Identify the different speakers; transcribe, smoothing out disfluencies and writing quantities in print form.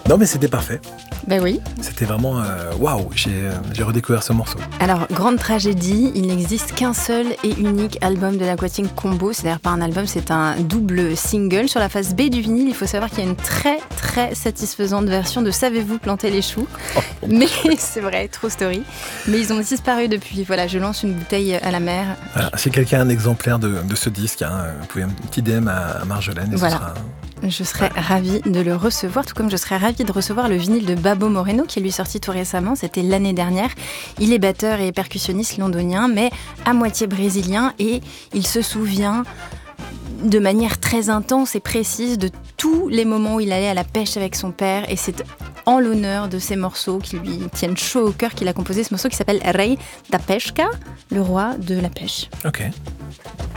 Speaker 1: Non, mais c'était parfait.
Speaker 2: Ben oui.
Speaker 1: C'était vraiment waouh, j'ai redécouvert ce morceau.
Speaker 2: Alors, grande tragédie, il n'existe qu'un seul et unique album de l'Aquatic Combo. C'est d'ailleurs pas un album, c'est un double single. Sur la face B du vinyle, il faut savoir qu'il y a une très très satisfaisante version de Savez-vous planter les choux. Mais c'est vrai, true story. Mais ils ont disparu depuis. Voilà, je lance une bouteille à la mer.
Speaker 1: Voilà, si quelqu'un a un exemplaire de ce disque, vous pouvez un petit DM à Marjolaine et
Speaker 2: voilà. Je serais ravie de le recevoir, tout comme je serais ravie de recevoir le vinyle de Babo Moreno qui est lui sorti tout récemment, c'était l'année dernière. Il est batteur et percussionniste londonien, mais à moitié brésilien, et il se souvient de manière très intense et précise de tous les moments où il allait à la pêche avec son père, et c'est en l'honneur de ces morceaux qui lui tiennent chaud au cœur qu'il a composé ce morceau qui s'appelle Rei da Pesca, le roi de la pêche.
Speaker 1: Ok.